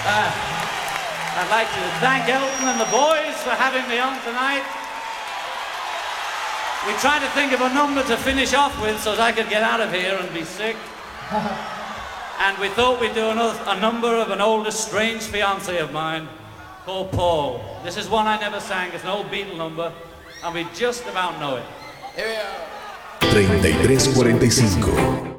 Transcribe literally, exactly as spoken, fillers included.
Uh, I'd like to thank Elton and the boys for having me on tonight. We tried to think of a number to finish off with so that I could get out of here and be sick. And we thought we'd do another, a number of an old estranged fiancé of mine called Paul. This is one I never sang. It's an old Beatle number, and we just about know it. Here we are. treinta y tres cuarenta y cinco